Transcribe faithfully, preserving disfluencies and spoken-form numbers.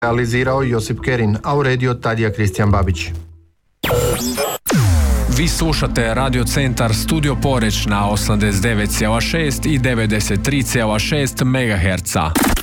realizirao Josip Kerin, a uredio Tadija Kristijan Babić. Vi slušate Radio Centar Studio Poreć na osamdeset devet zarez šest i devedeset tri zarez šest megaherca.